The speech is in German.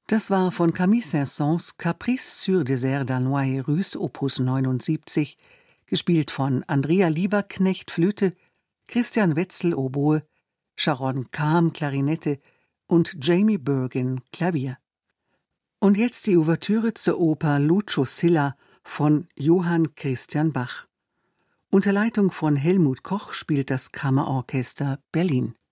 Das war von Camille Saint-Saëns Caprice sur dessert danois et russe Opus 79, gespielt von Andrea Lieberknecht Flöte, Christian Wetzel Oboe, Sharon Kahn Klarinette und Jamie Bergin Klavier. Und jetzt die Ouvertüre zur Oper Lucio Silla von Johann Christian Bach. Unter Leitung von Helmut Koch spielt das Kammerorchester Berlin.